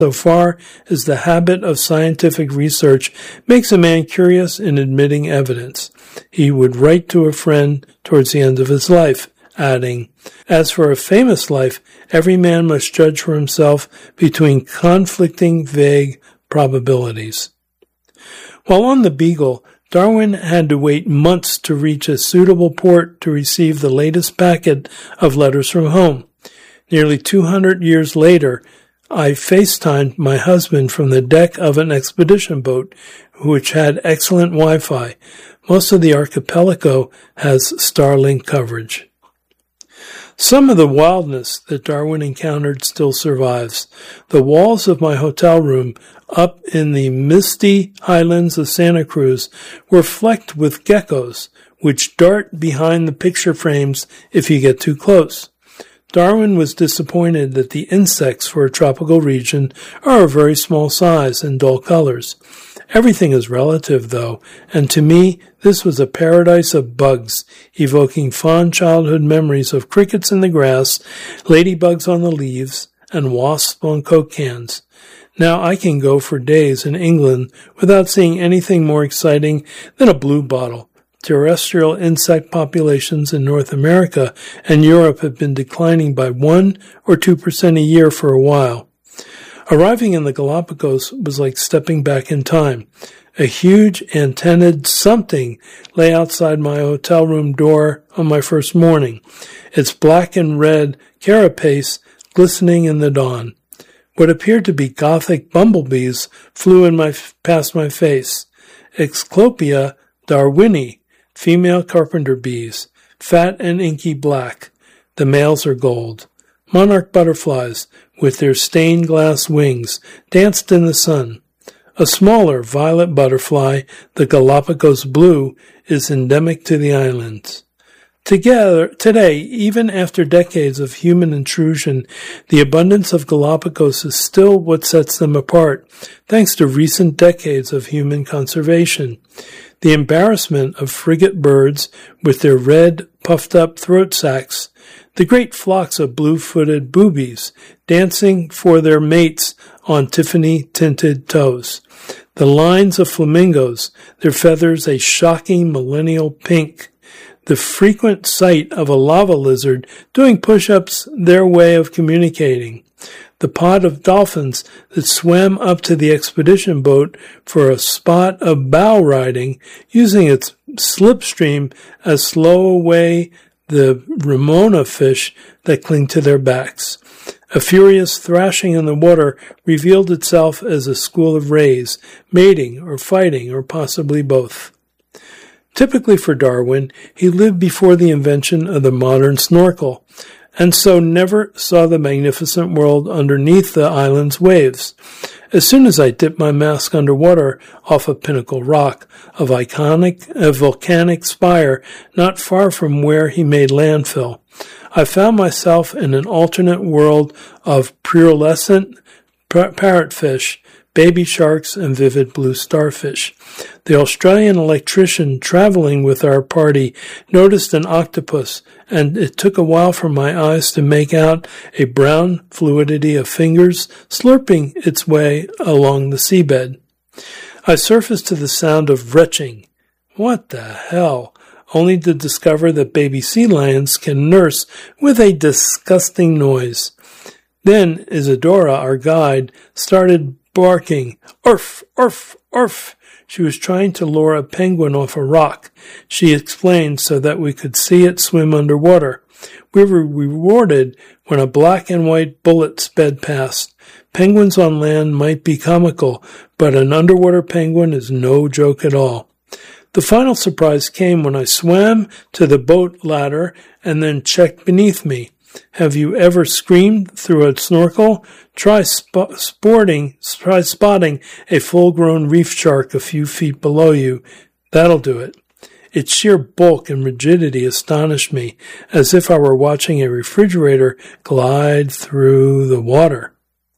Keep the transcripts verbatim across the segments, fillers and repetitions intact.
so far as the habit of scientific research makes a man curious in admitting evidence. He would write to a friend towards the end of his life, adding, "As for a famous life, every man must judge for himself between conflicting, vague probabilities." While on the Beagle, Darwin had to wait months to reach a suitable port to receive the latest packet of letters from home. Nearly two hundred years later, I FaceTimed my husband from the deck of an expedition boat, which had excellent Wi-Fi. Most of the archipelago has Starlink coverage. Some of the wildness that Darwin encountered still survives. The walls of my hotel room up in the misty highlands of Santa Cruz were flecked with geckos, which dart behind the picture frames if you get too close. Darwin was disappointed that the insects for a tropical region are a very small size and dull colors. Everything is relative, though, and to me, this was a paradise of bugs, evoking fond childhood memories of crickets in the grass, ladybugs on the leaves, and wasps on Coke cans. Now I can go for days in England without seeing anything more exciting than a blue bottle. Terrestrial insect populations in North America and Europe have been declining by one or two percent a year for a while. Arriving in the Galapagos was like stepping back in time. A huge antennaed something lay outside my hotel room door on my first morning, its black and red carapace glistening in the dawn. What appeared to be Gothic bumblebees flew in my past my face. Exclopia darwini, female carpenter bees, fat and inky black. The males are gold. Monarch butterflies, with their stained glass wings, danced in the sun. A smaller violet butterfly, the Galapagos blue, is endemic to the islands. Together, today, even after decades of human intrusion, the abundance of Galapagos is still what sets them apart, thanks to recent decades of human conservation. The embarrassment of frigate birds with their red, puffed-up throat sacs, the great flocks of blue-footed boobies dancing for their mates on Tiffany-tinted toes, the lines of flamingos, their feathers a shocking millennial pink, the frequent sight of a lava lizard doing push-ups their way of communicating, the pod of dolphins that swam up to the expedition boat for a spot of bow riding, using its slipstream as slow away the Ramona fish that cling to their backs. A furious thrashing in the water revealed itself as a school of rays, mating or fighting or possibly both. Typically for Darwin, he lived before the invention of the modern snorkel, and so never saw the magnificent world underneath the island's waves. As soon as I dipped my mask underwater off a pinnacle rock, of iconic, a volcanic spire not far from where he made landfill, I found myself in an alternate world of pearlescent parrotfish, baby sharks, and vivid blue starfish. The Australian electrician traveling with our party noticed an octopus, and it took a while for my eyes to make out a brown fluidity of fingers slurping its way along the seabed. I surfaced to the sound of retching. What the hell? Only to discover that baby sea lions can nurse with a disgusting noise. Then Isadora, our guide, started barking, "Arf, arf, arf." She was trying to lure a penguin off a rock, she explained, so that we could see it swim underwater. We were rewarded when a black and white bullet sped past. Penguins on land might be comical, but an underwater penguin is no joke at all. The final surprise came when I swam to the boat ladder and then checked beneath me. Have you ever screamed through a snorkel? Try sp- sporting, try spotting a full-grown reef shark a few feet below you. That'll do it. Its sheer bulk and rigidity astonished me, as if I were watching a refrigerator glide through the water.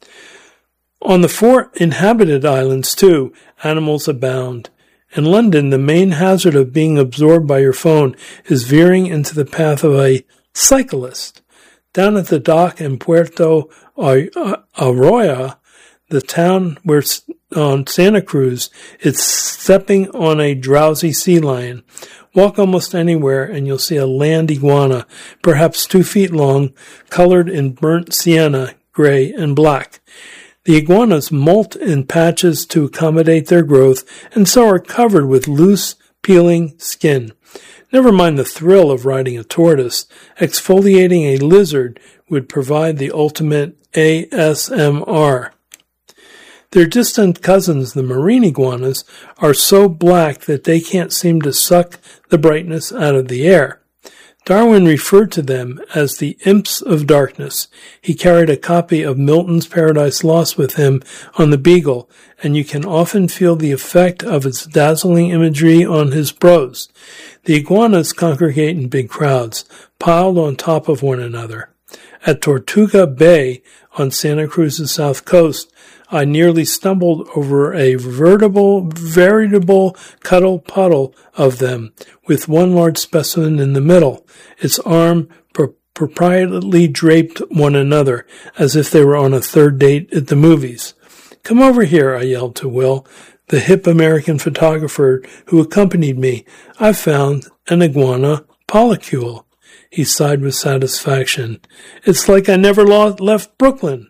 On the four inhabited islands, too, animals abound. In London, the main hazard of being absorbed by your phone is veering into the path of a cyclist. Down at the dock in Puerto Arroyo, the town where on Santa Cruz it's stepping on a drowsy sea lion. Walk almost anywhere and you'll see a land iguana, perhaps two feet long, colored in burnt sienna, gray, and black. The iguanas molt in patches to accommodate their growth and so are covered with loose, peeling skin. Never mind the thrill of riding a tortoise. Exfoliating a lizard would provide the ultimate A S M R. Their distant cousins, the marine iguanas, are so black that they can't seem to suck the brightness out of the air. Darwin referred to them as the imps of darkness. He carried a copy of Milton's Paradise Lost with him on the Beagle, and you can often feel the effect of its dazzling imagery on his prose. The iguanas congregate in big crowds, piled on top of one another. At Tortuga Bay on Santa Cruz's south coast, I nearly stumbled over a veritable, veritable cuddle puddle of them, with one large specimen in the middle, its arm pro- proprietely draped one another, as if they were on a third date at the movies. "Come over here," I yelled to Will, the hip American photographer who accompanied me. "I've found an iguana polycule." He sighed with satisfaction. "It's like I never lo- left Brooklyn."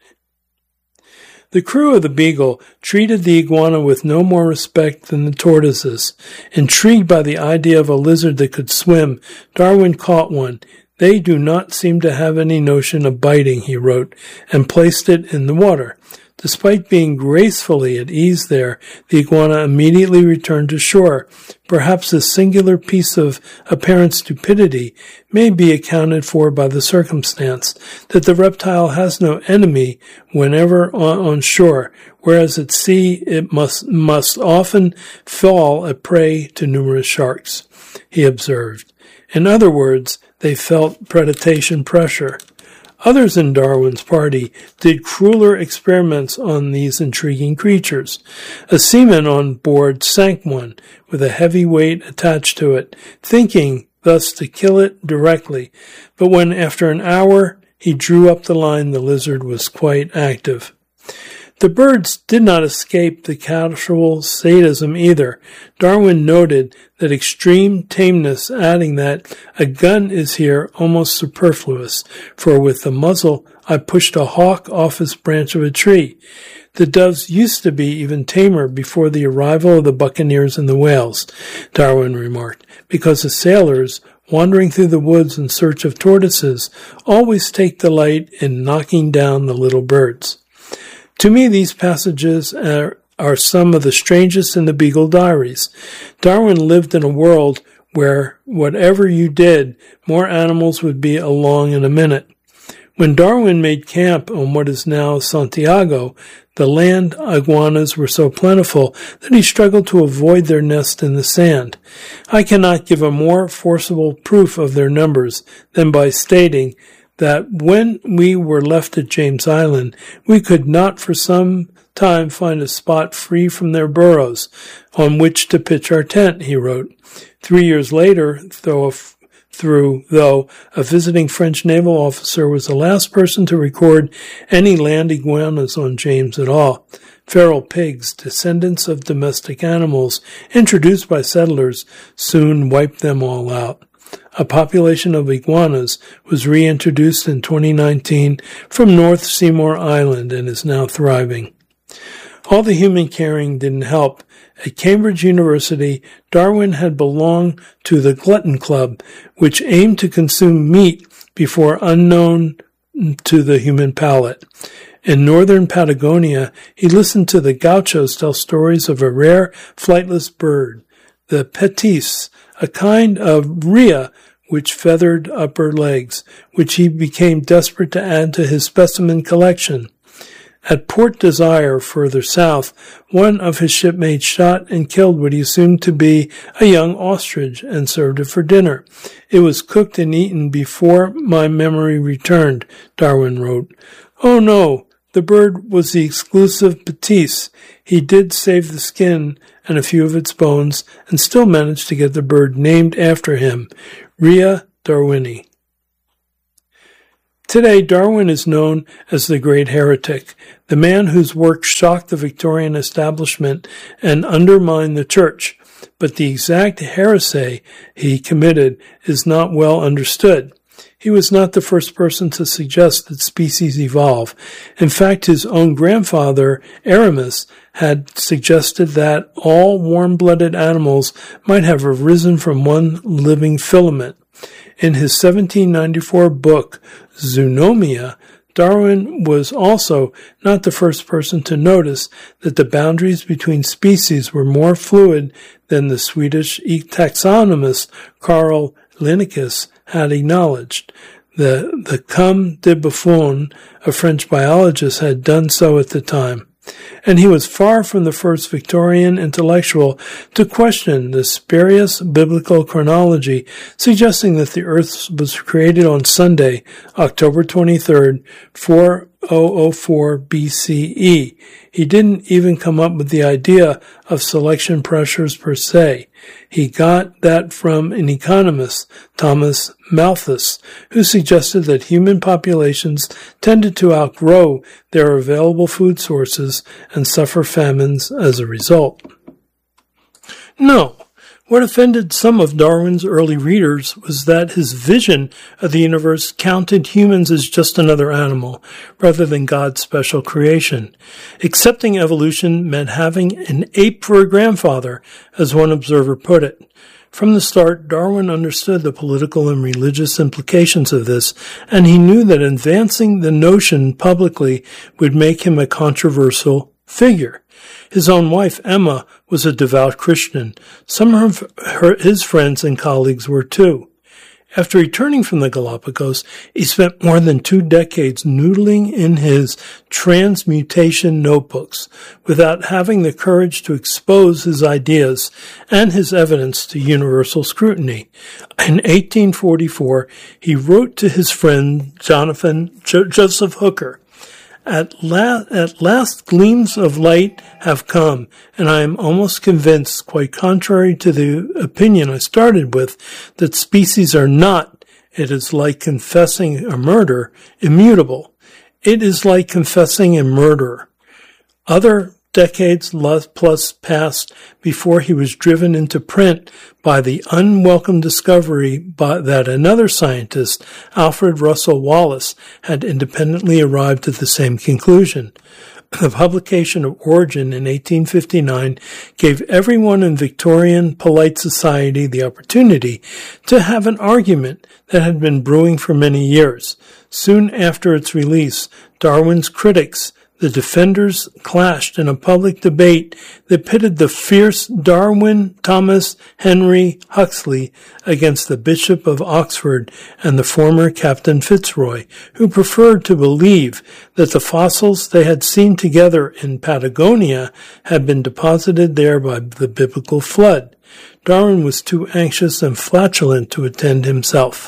The crew of the Beagle treated the iguana with no more respect than the tortoises. Intrigued by the idea of a lizard that could swim, Darwin caught one. "They do not seem to have any notion of biting," he wrote, and placed it in the water. Despite being gracefully at ease there, the iguana immediately returned to shore. Perhaps this singular piece of apparent stupidity may be accounted for by the circumstance that the reptile has no enemy whenever on shore, whereas at sea it must, must often fall a prey to numerous sharks, he observed. In other words, they felt predation pressure. Others in Darwin's party did crueler experiments on these intriguing creatures. A seaman on board sank one with a heavy weight attached to it, thinking thus to kill it directly. But when, after an hour, he drew up the line, the lizard was quite active. The birds did not escape the casual sadism either. Darwin noted that extreme tameness, adding that a gun is here almost superfluous, for with the muzzle I pushed a hawk off its branch of a tree. The doves used to be even tamer before the arrival of the buccaneers and the whales, Darwin remarked, because the sailors, wandering through the woods in search of tortoises, always take delight in knocking down the little birds. To me, these passages are, are some of the strangest in the Beagle Diaries. Darwin lived in a world where, whatever you did, more animals would be along in a minute. When Darwin made camp on what is now Santiago, the land iguanas were so plentiful that he struggled to avoid their nest in the sand. I cannot give a more forcible proof of their numbers than by stating that when we were left at James Island, we could not for some time find a spot free from their burrows on which to pitch our tent, he wrote. Three years later, though a, through, though a visiting French naval officer was the last person to record any land iguanas on James at all. Feral pigs, descendants of domestic animals introduced by settlers, soon wiped them all out. A population of iguanas was reintroduced in twenty nineteen from North Seymour Island and is now thriving. All the human caring didn't help. At Cambridge University, Darwin had belonged to the Glutton Club, which aimed to consume meat before unknown to the human palate. In northern Patagonia, he listened to the gauchos tell stories of a rare flightless bird, the petis, a kind of rhea which feathered upper legs, which he became desperate to add to his specimen collection. At Port Desire, further south, one of his shipmates shot and killed what he assumed to be a young ostrich and served it for dinner. It was cooked and eaten before my memory returned, Darwin wrote. Oh no, the bird was the exclusive petis. He did save the skin and a few of its bones, and still managed to get the bird named after him, Rhea darwini. Today, Darwin is known as the Great Heretic, the man whose work shocked the Victorian establishment and undermined the Church. But the exact heresy he committed is not well understood. He was not the first person to suggest that species evolve. In fact, his own grandfather, Aramis, had suggested that all warm-blooded animals might have arisen from one living filament. In his seventeen ninety-four book, Zoonomia, Darwin was also not the first person to notice that the boundaries between species were more fluid than the Swedish taxonomist Carl Linnaeus had acknowledged. The, the Comme de Buffon, a French biologist, had done so at the time. And he was far from the first Victorian intellectual to question the spurious biblical chronology, suggesting that the earth was created on Sunday, October twenty-third, four thousand four B C E. He didn't even come up with the idea of selection pressures per se. He got that from an economist, Thomas Malthus, who suggested that human populations tended to outgrow their available food sources and suffer famines as a result. No. What offended some of Darwin's early readers was that his vision of the universe counted humans as just another animal, rather than God's special creation. Accepting evolution meant having an ape for a grandfather, as one observer put it. From the start, Darwin understood the political and religious implications of this, and he knew that advancing the notion publicly would make him a controversial figure. His own wife, Emma, was a devout Christian. Some of her, his friends and colleagues were too. After returning from the Galapagos, he spent more than two decades noodling in his transmutation notebooks without having the courage to expose his ideas and his evidence to universal scrutiny. In eighteen forty-four, he wrote to his friend Jonathan jo- Joseph Hooker, At, la- at last gleams of light have come, and I am almost convinced, quite contrary to the opinion I started with, that species are not, it is like confessing a murder, immutable. It is like confessing a murderer. Other decades plus passed before he was driven into print by the unwelcome discovery by, that another scientist, Alfred Russel Wallace, had independently arrived at the same conclusion. The publication of Origin in eighteen fifty-nine gave everyone in Victorian polite society the opportunity to have an argument that had been brewing for many years. Soon after its release, Darwin's critics, the defenders, clashed in a public debate that pitted the fierce Darwin Thomas Henry Huxley against the Bishop of Oxford and the former Captain Fitzroy, who preferred to believe that the fossils they had seen together in Patagonia had been deposited there by the biblical flood. Darwin was too anxious and flatulent to attend himself.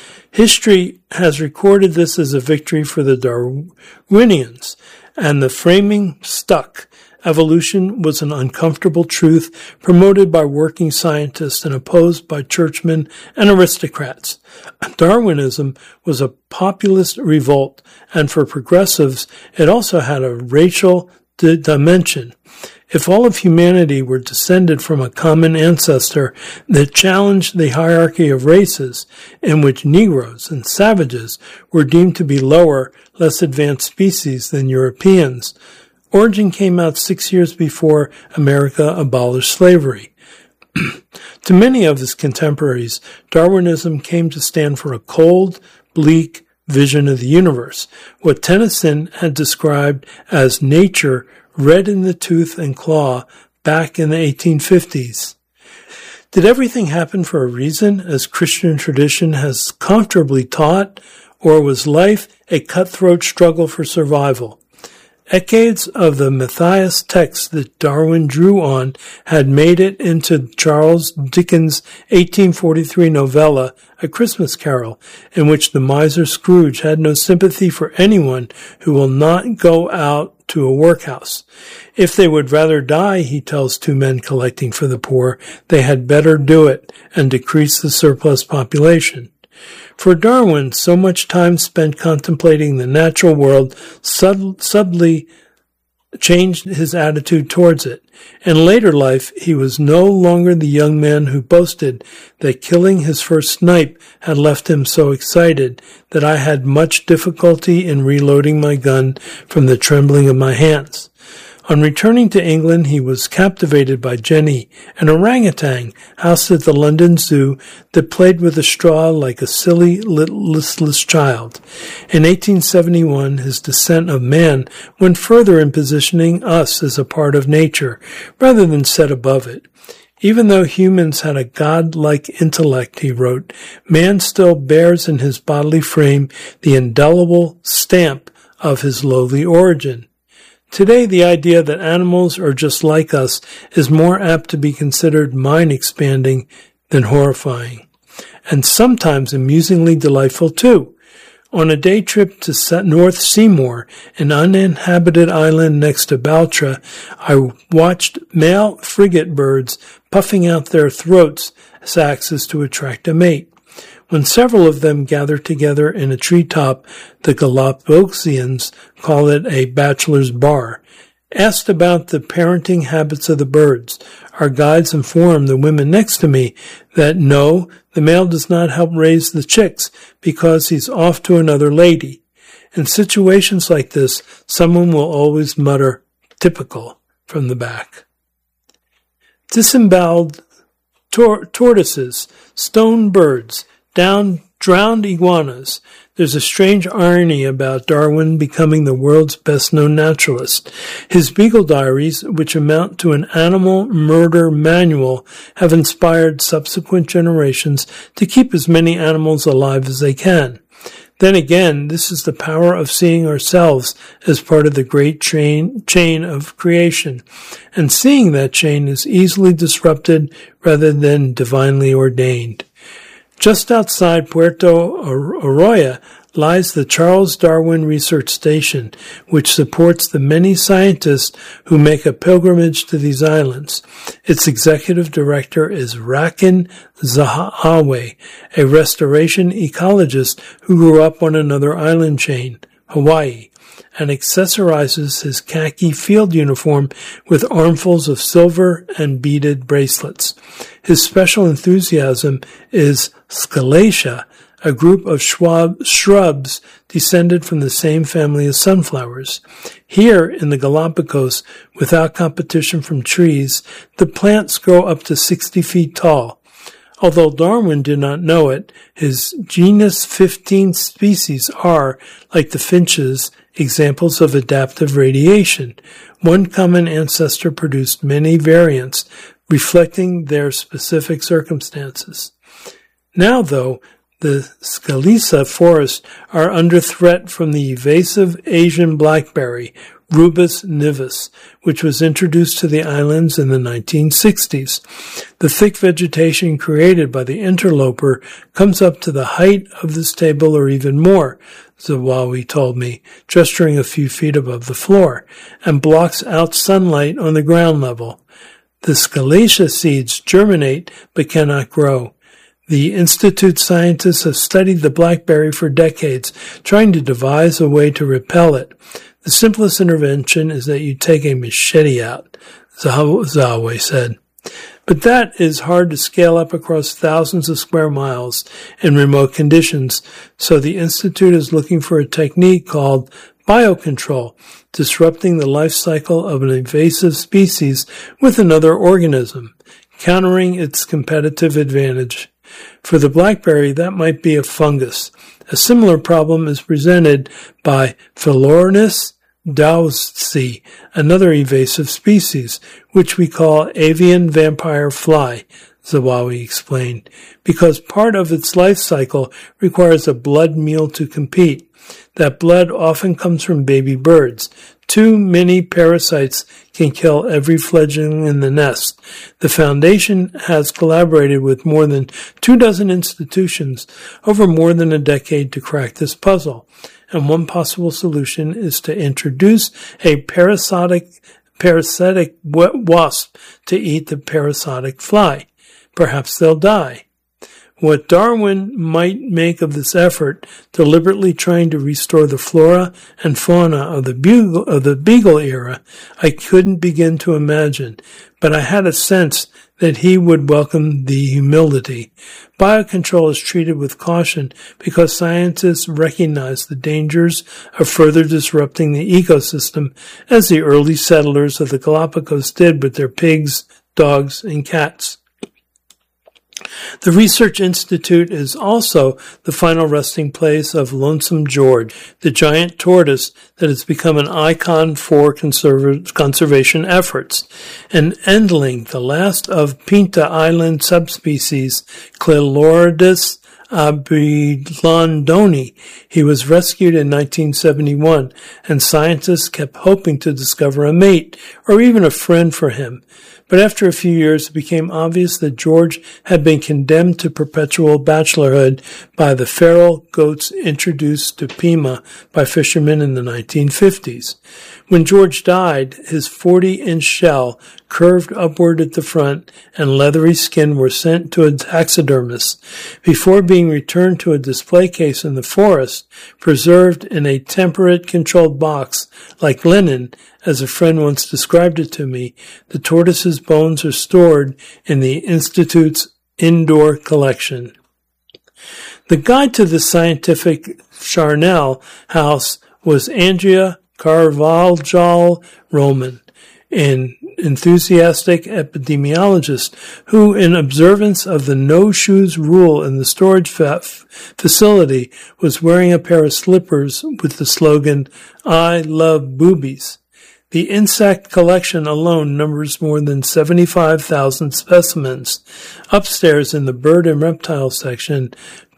History has recorded this as a victory for the Darwinians, and the framing stuck. Evolution was an uncomfortable truth promoted by working scientists and opposed by churchmen and aristocrats. Darwinism was a populist revolt, and for progressives, it also had a racial d- dimension. If all of humanity were descended from a common ancestor that challenged the hierarchy of races, in which Negroes and savages were deemed to be lower, less advanced species than Europeans, Origin came out six years before America abolished slavery. To many of his contemporaries, Darwinism came to stand for a cold, bleak vision of the universe, what Tennyson had described as nature red in the tooth and claw back in the eighteen fifties. Did everything happen for a reason, as Christian tradition has comfortably taught, or was life a cutthroat struggle for survival? Decades of the Matthias text that Darwin drew on had made it into Charles Dickens' eighteen forty-three novella, A Christmas Carol, in which the miser Scrooge had no sympathy for anyone who will not go out to a workhouse. If they would rather die, he tells two men collecting for the poor, they had better do it and decrease the surplus population. For Darwin, so much time spent contemplating the natural world sub- subtly changed his attitude towards it. In later life, he was no longer the young man who boasted that killing his first snipe had left him so excited that I had much difficulty in reloading my gun from the trembling of my hands. On returning to England, he was captivated by Jenny, an orangutan housed at the London Zoo that played with a straw like a silly, listless child. In eighteen seventy-one, his Descent of Man went further in positioning us as a part of nature, rather than set above it. Even though humans had a god-like intellect, he wrote, man still bears in his bodily frame the indelible stamp of his lowly origin. Today, the idea that animals are just like us is more apt to be considered mind-expanding than horrifying, and sometimes amusingly delightful too. On a day trip to North Seymour, an uninhabited island next to Baltra, I watched male frigate birds puffing out their throats sacs as to attract a mate. When several of them gather together in a treetop, the Galapagosians call it a bachelor's bar. Asked about the parenting habits of the birds, our guides inform the women next to me that no, the male does not help raise the chicks because he's off to another lady. In situations like this, someone will always mutter, typical, from the back. Disemboweled tor- tortoises, stone birds, down drowned iguanas. There's a strange irony about Darwin becoming the world's best-known naturalist. His Beagle Diaries, which amount to an animal murder manual, have inspired subsequent generations to keep as many animals alive as they can. Then again, this is the power of seeing ourselves as part of the great chain, chain of creation. And seeing that chain is easily disrupted rather than divinely ordained. Just outside Puerto Arroyo lies the Charles Darwin Research Station, which supports the many scientists who make a pilgrimage to these islands. Its executive director is Rakin Zahawe, a restoration ecologist who grew up on another island chain, Hawaii, and accessorizes his khaki field uniform with armfuls of silver and beaded bracelets. His special enthusiasm is Scalacia, a group of schwab, shrubs descended from the same family as sunflowers. Here in the Galapagos, without competition from trees, the plants grow up to sixty feet tall. Although Darwin did not know it, his genus fifteen species are, like the finches, examples of adaptive radiation. One common ancestor produced many variants, reflecting their specific circumstances. Now, though, the Scalisa forests are under threat from the evasive Asian blackberry, Rubus nivis, which was introduced to the islands in the nineteen sixties. The thick vegetation created by the interloper comes up to the height of this table or even more, Zawawi told me, gesturing a few feet above the floor, and blocks out sunlight on the ground level. The Scalacia seeds germinate but cannot grow. The Institute scientists have studied the blackberry for decades, trying to devise a way to repel it. The simplest intervention is that you take a machete out, Zahawe said. But that is hard to scale up across thousands of square miles in remote conditions, so the Institute is looking for a technique called biocontrol, disrupting the life cycle of an invasive species with another organism, countering its competitive advantage. For the blackberry, that might be a fungus. A similar problem is presented by Philornis dowsii, another evasive species, which we call avian vampire fly, Zawawi explained, because part of its life cycle requires a blood meal to compete. That blood often comes from baby birds. Too many parasites can kill every fledgling in the nest. The Foundation has collaborated with more than two dozen institutions over more than a decade to crack this puzzle. And one possible solution is to introduce a parasitic, parasitic wasp to eat the parasitic fly. Perhaps they'll die. What Darwin might make of this effort, deliberately trying to restore the flora and fauna of the Beagle, of the Beagle era, I couldn't begin to imagine, but I had a sense that he would welcome the humility. Biocontrol is treated with caution because scientists recognize the dangers of further disrupting the ecosystem, as the early settlers of the Galapagos did with their pigs, dogs, and cats. The Research Institute is also the final resting place of Lonesome George, the giant tortoise that has become an icon for conserv- conservation efforts. And Endling, the last of Pinta Island subspecies Cleloridis abelandoni. He was rescued in nineteen seventy-one, and scientists kept hoping to discover a mate or even a friend for him. But after a few years, it became obvious that George had been condemned to perpetual bachelorhood by the feral goats introduced to Pima by fishermen in the nineteen fifties. When George died, his forty-inch shell curved upward at the front and leathery skin were sent to a taxidermist before being returned to a display case in the forest, preserved in a temperate controlled box like linen. As a friend once described it to me, the tortoise's bones are stored in the Institute's indoor collection. The guide to the scientific Charnel house was Andrea Carvajal Roman, an enthusiastic epidemiologist who, in observance of the no-shoes rule in the storage fa- facility, was wearing a pair of slippers with the slogan, "I love boobies." The insect collection alone numbers more than seventy-five thousand specimens. Upstairs in the bird and reptile section,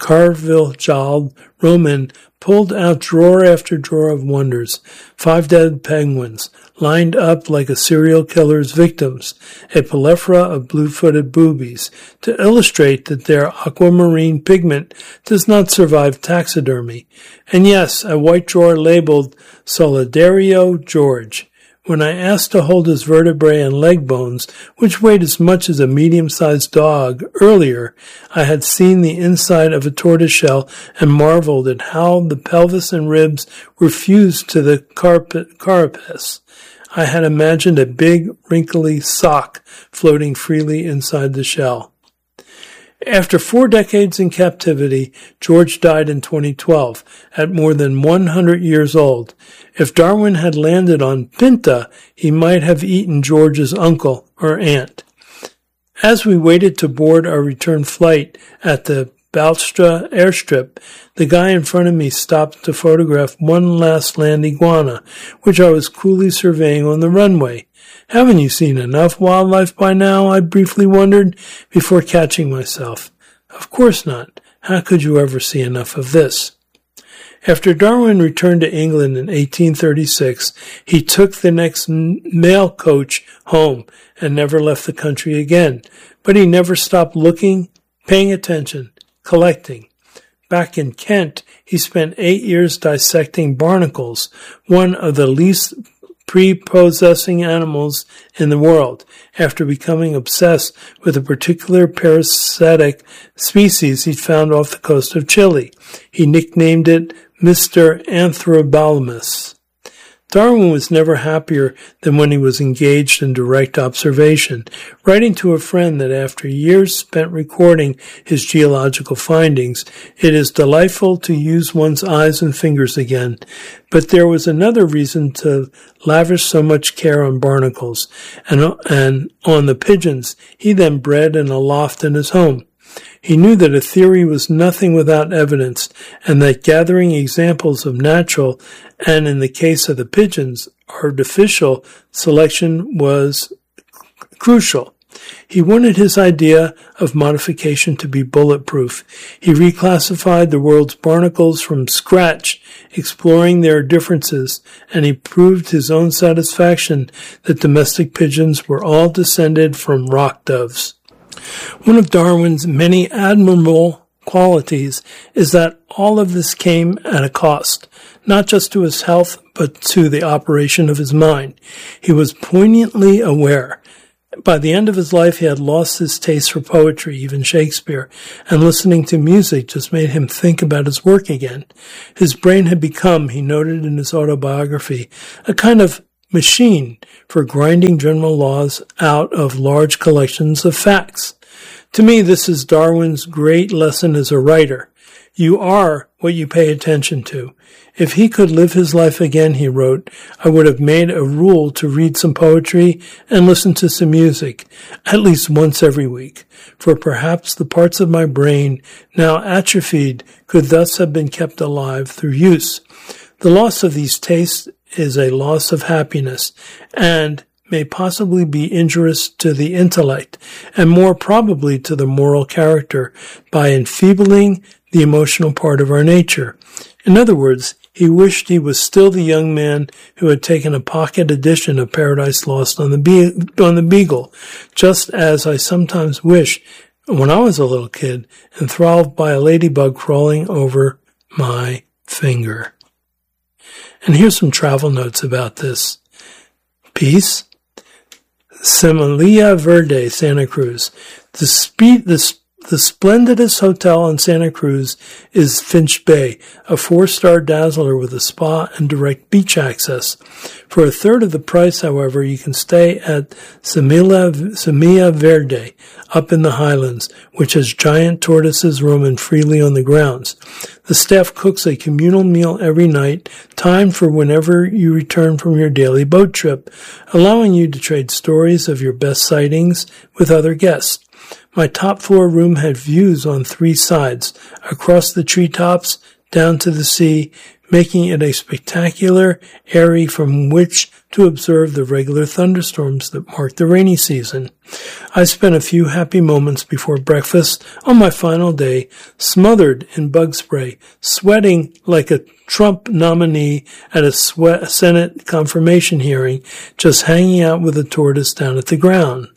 Carvajal Roman pulled out drawer after drawer of wonders. Five dead penguins, lined up like a serial killer's victims, a plethora of blue-footed boobies, to illustrate that their aquamarine pigment does not survive taxidermy. And yes, a white drawer labeled Solidario George. When I asked to hold his vertebrae and leg bones, which weighed as much as a medium-sized dog, earlier, I had seen the inside of a tortoiseshell and marveled at how the pelvis and ribs were fused to the carp- carapace. I had imagined a big, wrinkly sock floating freely inside the shell. After four decades in captivity, George died in twenty twelve, at more than one hundred years old. If Darwin had landed on Pinta, he might have eaten George's uncle or aunt. As we waited to board our return flight at the Balstra airstrip, the guy in front of me stopped to photograph one last land iguana, which I was coolly surveying on the runway. Haven't you seen enough wildlife by now? I briefly wondered, before catching myself. Of course not. How could you ever see enough of this? After Darwin returned to England in eighteen thirty-six, he took the next mail coach home and never left the country again. But he never stopped looking, paying attention, collecting. Back in Kent, he spent eight years dissecting barnacles, one of the least prepossessing animals in the world. After becoming obsessed with a particular parasitic species he found off the coast of Chile, he nicknamed it Mister Anthrobalmus. Darwin was never happier than when he was engaged in direct observation, writing to a friend that after years spent recording his geological findings, it is delightful to use one's eyes and fingers again. But there was another reason to lavish so much care on barnacles and, and on the pigeons he then bred in a loft in his home. He knew that a theory was nothing without evidence, and that gathering examples of natural, and in the case of the pigeons, artificial selection was crucial. He wanted his idea of modification to be bulletproof. He reclassified the world's barnacles from scratch, exploring their differences, and he proved his own satisfaction that domestic pigeons were all descended from rock doves. One of Darwin's many admirable qualities is that all of this came at a cost, not just to his health, but to the operation of his mind. He was poignantly aware, By the end of his life, he had lost his taste for poetry, even Shakespeare, and listening to music just made him think about his work again. His brain had become, he noted in his autobiography, a kind of machine for grinding general laws out of large collections of facts. To me, this is Darwin's great lesson as a writer. You are what you pay attention to. If he could live his life again, he wrote, I would have made a rule to read some poetry and listen to some music, at least once every week, for perhaps the parts of my brain now atrophied could thus have been kept alive through use. The loss of these tastes is a loss of happiness, and may possibly be injurious to the intellect, and more probably to the moral character, by enfeebling the emotional part of our nature. In other words, he wished he was still the young man who had taken a pocket edition of Paradise Lost on the Be- on the Beagle, just as I sometimes wish, when I was a little kid, enthralled by a ladybug crawling over my finger. And here's some travel notes about this piece. Semilla Verde, Santa Cruz. The, spe- the, sp- the splendidest hotel in Santa Cruz is Finch Bay, a four-star dazzler with a spa and direct beach access. For a third of the price, however, you can stay at Semilla, Semilla Verde, up in the highlands, which has giant tortoises roaming freely on the grounds. The staff cooks a communal meal every night, timed for whenever you return from your daily boat trip, allowing you to trade stories of your best sightings with other guests. My top floor room had views on three sides, across the treetops, down to the sea, making it a spectacular area from which to observe the regular thunderstorms that mark the rainy season. I spent a few happy moments before breakfast on my final day, smothered in bug spray, sweating like a Trump nominee at a sweat, Senate confirmation hearing, just hanging out with a tortoise down at the ground.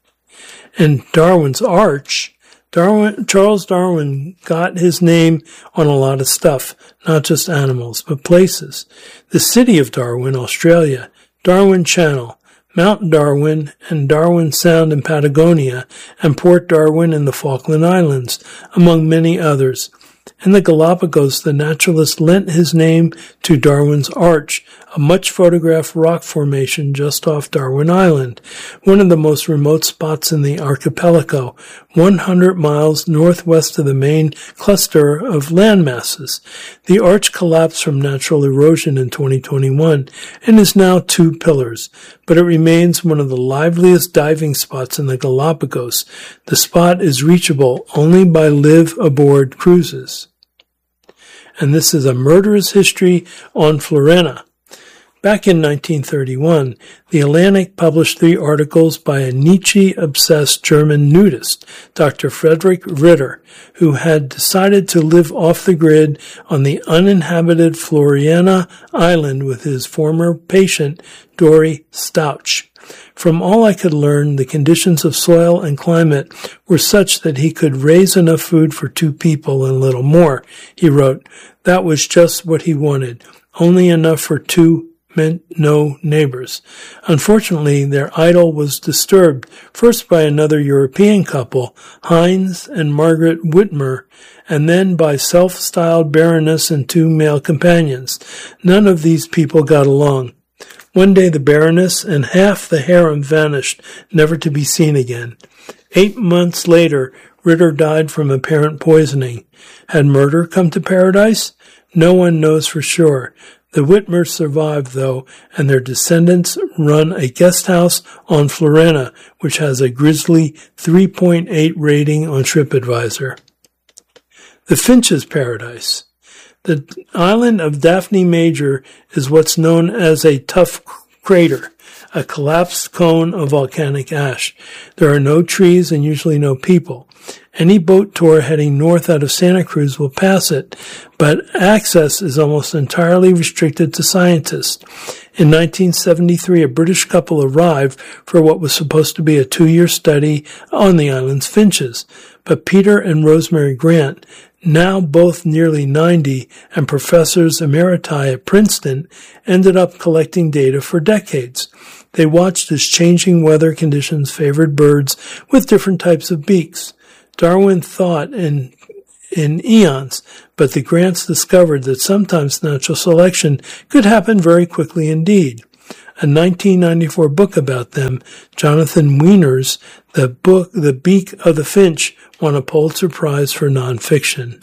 And Darwin's Arch, Darwin, Charles Darwin got his name on a lot of stuff, not just animals, but places. The city of Darwin, Australia, Darwin Channel, Mount Darwin and Darwin Sound in Patagonia, and Port Darwin in the Falkland Islands, among many others. In the Galapagos, the naturalist lent his name to Darwin's Arch, a much-photographed rock formation just off Darwin Island, one of the most remote spots in the archipelago, one hundred miles northwest of the main cluster of land masses. The arch collapsed from natural erosion in twenty twenty-one and is now two pillars, but it remains one of the liveliest diving spots in the Galapagos. The spot is reachable only by live-aboard cruises. And this is a murderous history on Florena. Back in nineteen thirty-one, The Atlantic published three articles by a Nietzsche-obsessed German nudist, Doctor Frederick Ritter, who had decided to live off the grid on the uninhabited Florena Island with his former patient, Dory Stauch. From all I could learn, the conditions of soil and climate were such that he could raise enough food for two people and little more. He wrote, that was just what he wanted, only enough for two meant no neighbors. Unfortunately, their idyll was disturbed, first by another European couple, Heinz and Margaret Whitmer, and then by self-styled Baroness and two male companions. None of these people got along. One day the Baroness and half the harem vanished, never to be seen again. Eight months later, Ritter died from apparent poisoning. Had murder come to paradise? No one knows for sure. The Whitmers survived, though, and their descendants run a guest house on Florena, which has a grisly three point eight rating on TripAdvisor. The Finch's Paradise. The island of Daphne Major is what's known as a tuff crater, a collapsed cone of volcanic ash. There are no trees and usually no people. Any boat tour heading north out of Santa Cruz will pass it, but access is almost entirely restricted to scientists. In nineteen seventy-three, a British couple arrived for what was supposed to be a two-year study on the island's finches, but Peter and Rosemary Grant, now both nearly ninety and professors emeriti at Princeton, ended up collecting data for decades. They watched as changing weather conditions favored birds with different types of beaks. Darwin thought in in eons, but the Grants discovered that sometimes natural selection could happen very quickly indeed. A nineteen ninety-four book about them, Jonathan Weiner's The Book, The Beak of the Finch, won a Pulitzer Prize for nonfiction.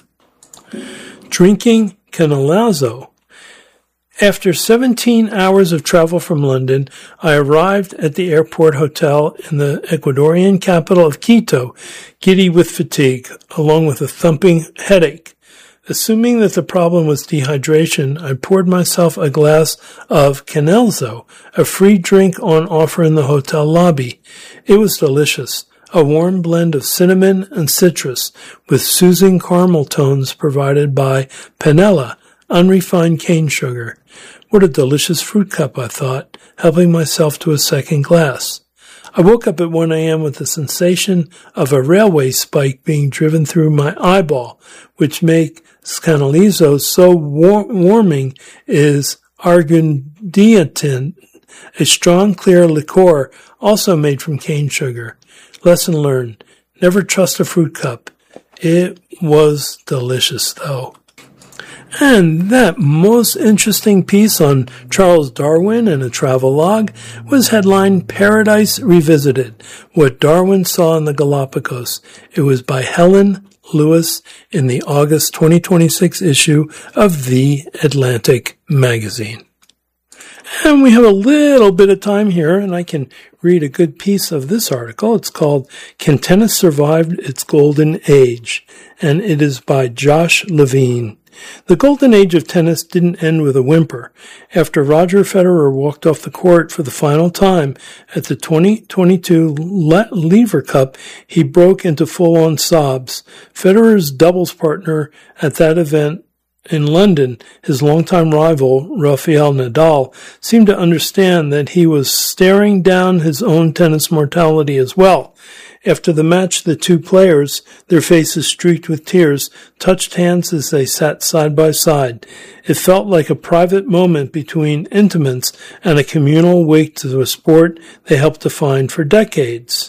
Drinking Canalazzo. After seventeen hours of travel from London, I arrived at the airport hotel in the Ecuadorian capital of Quito, giddy with fatigue, along with a thumping headache. Assuming that the problem was dehydration, I poured myself a glass of Canalazzo, a free drink on offer in the hotel lobby. It was delicious, a warm blend of cinnamon and citrus, with soothing caramel tones provided by panela, unrefined cane sugar. What a delicious fruit cup, I thought, helping myself to a second glass. I woke up at one a.m. with the sensation of a railway spike being driven through my eyeball, which makes Canalazzo so war- warming is Argundiatin, a strong, clear liqueur also made from cane sugar. Lesson learned. Never trust a fruit cup. It was delicious, though. And that most interesting piece on Charles Darwin and a travelogue was headlined Paradise Revisited, What Darwin Saw in the Galapagos. It was by Helen Lewis in the August twenty twenty-six issue of The Atlantic magazine. And we have a little bit of time here, and I can read a good piece of this article. It's called Can Tennis Survive Its Golden Age? And it is by Josh Levine. The golden age of tennis didn't end with a whimper. After Roger Federer walked off the court for the final time at the twenty twenty-two Lever Cup, he broke into full-on sobs. Federer's doubles partner at that event in London, his longtime rival, Rafael Nadal, seemed to understand that he was staring down his own tennis mortality as well. After the match, the two players, their faces streaked with tears, touched hands as they sat side by side. It felt like a private moment between intimates and a communal wake to a sport they helped define for decades.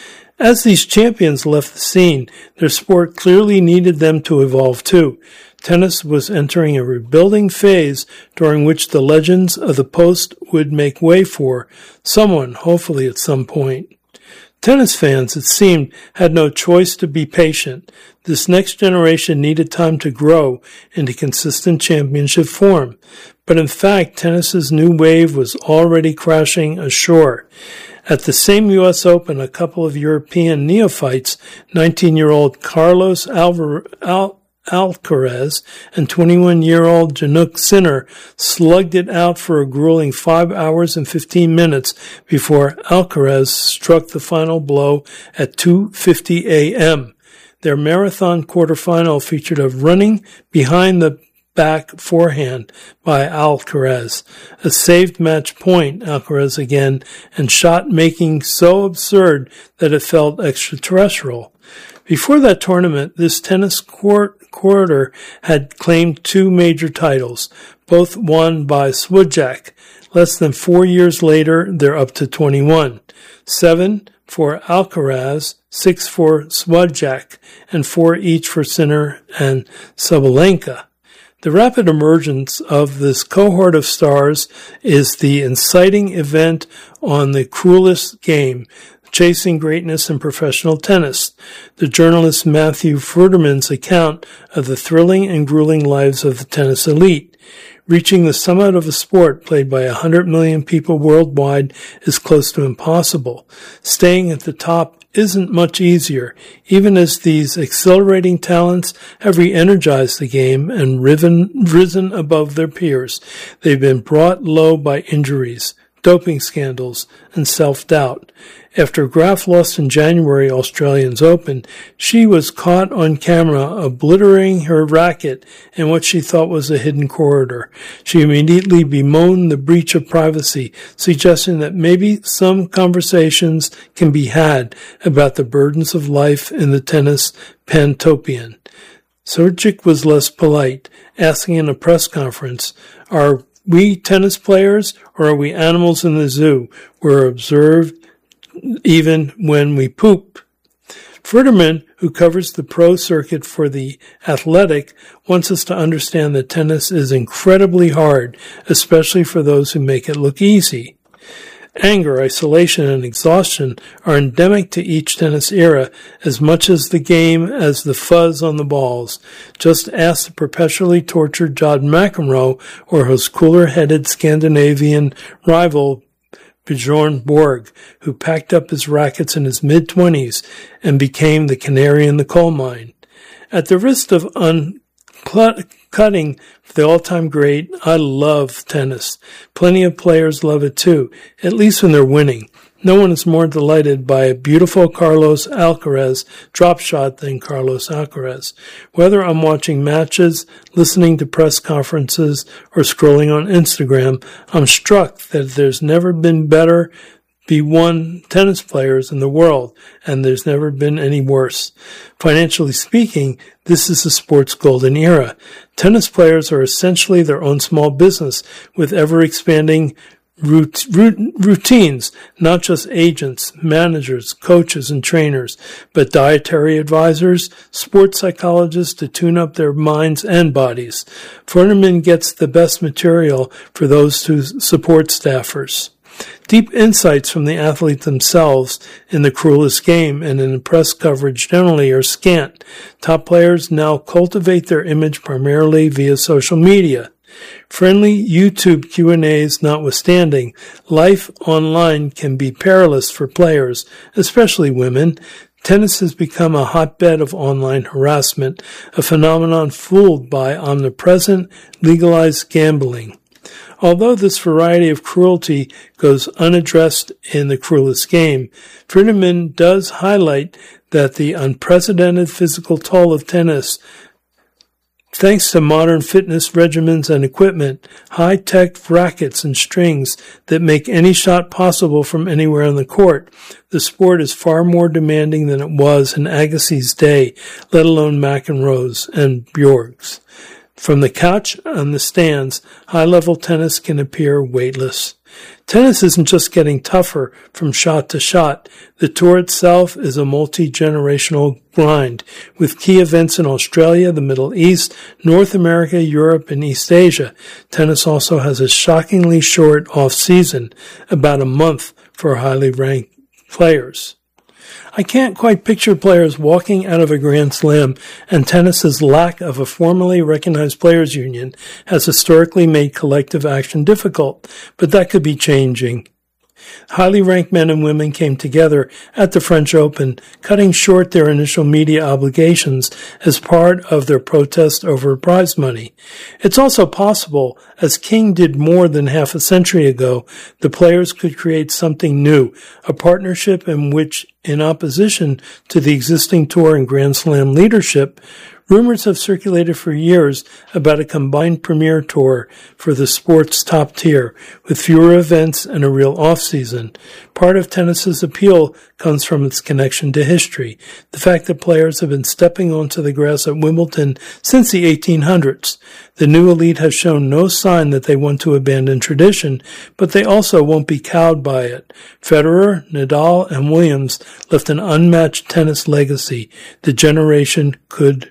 As these champions left the scene, their sport clearly needed them to evolve too. Tennis was entering a rebuilding phase during which the legends of the post would make way for someone, hopefully at some point. Tennis fans, it seemed, had no choice to be patient. This next generation needed time to grow into consistent championship form. But in fact, tennis's new wave was already crashing ashore. At the same U S Open, a couple of European neophytes, nineteen-year-old Carlos Alvar- Al- Alcaraz and twenty-one-year-old Jannik Sinner slugged it out for a grueling five hours and fifteen minutes before Alcaraz struck the final blow at two fifty a.m. Their marathon quarterfinal featured a running behind the back forehand by Alcaraz, a saved match point, Alcaraz again, and shot making so absurd that it felt extraterrestrial. Before that tournament, this tennis court quarter had claimed two major titles, both won by Swiatek. Less than four years later, they're up to twenty-one. Seven for Alcaraz, six for Swiatek, and four each for Sinner and Sabalenka. The rapid emergence of this cohort of stars is the inciting event on the cruelest game, Chasing Greatness in Professional Tennis, the journalist Matthew Fruderman's account of the thrilling and grueling lives of the tennis elite. Reaching the summit of a sport played by a hundred million people worldwide is close to impossible. Staying at the top isn't much easier, even as these exhilarating talents have re-energized the game and riven, risen above their peers. They've been brought low by injuries, doping scandals, and self-doubt. After Graf lost in January Australians Open, she was caught on camera obliterating her racket in what she thought was a hidden corridor. She immediately bemoaned the breach of privacy, suggesting that maybe some conversations can be had about the burdens of life in the tennis pantopian. Swiatek was less polite, asking in a press conference, "Are we tennis players, or are we animals in the zoo? We're observed even when we poop. Furterman, who covers the pro circuit for The Athletic, wants us to understand that tennis is incredibly hard, especially for those who make it look easy. Anger, isolation, and exhaustion are endemic to each tennis era as much as the game as the fuzz on the balls. Just ask the perpetually tortured John McEnroe or his cooler-headed Scandinavian rival Bjorn Borg, who packed up his rackets in his mid-twenties and became the canary in the coal mine. At the risk of uncutting the all-time great, I love tennis. Plenty of players love it too, at least when they're winning. No one is more delighted by a beautiful Carlos Alcaraz drop shot than Carlos Alcaraz. Whether I'm watching matches, listening to press conferences, or scrolling on Instagram, I'm struck that there's never been better B one tennis players in the world, and there's never been any worse. Financially speaking, this is the sport's golden era. Tennis players are essentially their own small business with ever-expanding Rout- rout- routines, not just agents, managers, coaches, and trainers, but dietary advisors, sports psychologists to tune up their minds and bodies. Furterman gets the best material for those two support staffers. Deep insights from the athletes themselves in The Cruelest Game and in press coverage generally are scant. Top players now cultivate their image primarily via social media. Friendly YouTube Q and A's notwithstanding, life online can be perilous for players, especially women. Tennis has become a hotbed of online harassment, a phenomenon fueled by omnipresent, legalized gambling. Although this variety of cruelty goes unaddressed in The Cruelest Game, Furterman does highlight that the unprecedented physical toll of tennis, thanks to modern fitness regimens and equipment, high-tech rackets and strings that make any shot possible from anywhere on the court, the sport is far more demanding than it was in Agassi's day, let alone McEnroe's and Bjork's. From the couch on the stands, high-level tennis can appear weightless. Tennis isn't just getting tougher from shot to shot. The tour itself is a multi-generational grind, with key events in Australia, the Middle East, North America, Europe, and East Asia. Tennis also has a shockingly short off-season, about a month for highly ranked players. I can't quite picture players walking out of a Grand Slam, and tennis's lack of a formally recognized players' union has historically made collective action difficult, but that could be changing. Highly ranked men and women came together at the French Open, cutting short their initial media obligations as part of their protest over prize money. It's also possible, as King did more than half a century ago, the players could create something new, a partnership in which, in opposition to the existing tour and Grand Slam leadership, rumors have circulated for years about a combined premier tour for the sport's top tier, with fewer events and a real off-season. Part of tennis's appeal comes from its connection to history, the fact that players have been stepping onto the grass at Wimbledon since the eighteen hundreds. The new elite has shown no sign that they want to abandon tradition, but they also won't be cowed by it. Federer, Nadal, and Williams left an unmatched tennis legacy. The generation could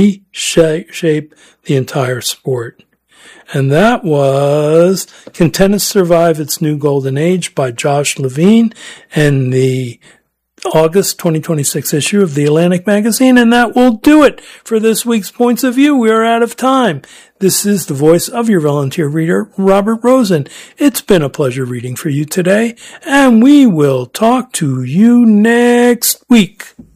reshape the entire sport. And that was Can Tennis Survive Its New Golden Age by Josh Levine and the August twenty twenty-six issue of The Atlantic magazine. And that will do it for this week's Points of View. We are out of time. This is the voice of your volunteer reader, Robert Rosen. It's been a pleasure reading for you today, and we will talk to you next week.